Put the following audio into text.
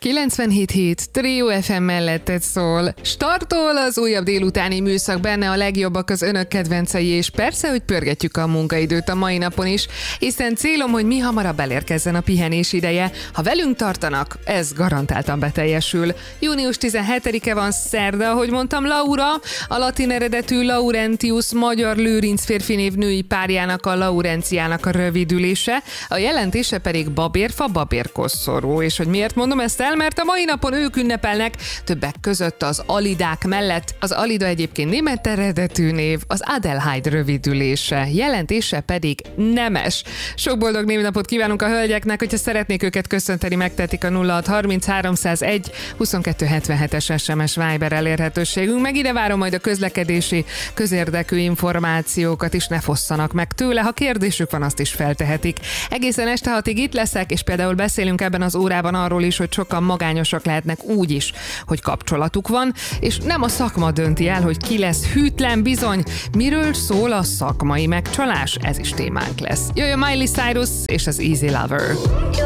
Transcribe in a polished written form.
97.7 Trio FM melletted szól. Startol az újabb délutáni műszak, benne a legjobbak az önök kedvencei, és persze, hogy pörgetjük a munkaidőt a mai napon is, hiszen célom, hogy mi hamarabb elérkezzen a pihenés ideje. Ha velünk tartanak, ez garantáltan beteljesül. Június 17-e van, szerda, ahogy mondtam, Laura, a latin eredetű Laurentius magyar Lőrinc férfinév női párjának, a Laurenciának a rövidülése, a jelentése pedig babérfa, babérkoszorú. És hogy miért mondom ezt el? Mert a mai napon ők ünnepelnek, többek között az Alidák mellett. Az Alida egyébként német eredetű név, az Adelheid rövidülése, jelentése pedig nemes. Sok boldog névnapot kívánunk a hölgyeknek, hogyha szeretnék őket köszönteni, megtetik a 0630 301 2277-es SMS Viber elérhetőségünk, meg ide várom majd a közlekedési, közérdekű információkat is, ne fosszanak meg tőle, ha kérdésük van, azt is feltehetik. Egészen este 6-ig itt leszek, és például beszélünk ebben az órában arról is, hogy sokan magányosak lehetnek úgy is, hogy kapcsolatuk van, és nem a szakma dönti el, hogy ki lesz hűtlen, bizony. Miről szól a szakmai megcsalás? Ez is témánk lesz. Jöjjön Miley Cyrus és az Easy Lover.